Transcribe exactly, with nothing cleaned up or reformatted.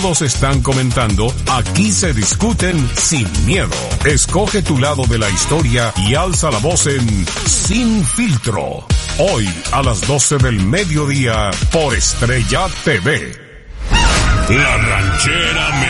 todos están comentando, aquí se discuten sin miedo. Escoge tu lado de la historia y alza la voz en Sin Filtro. Hoy a las doce del mediodía por Estrella T V. La ranchera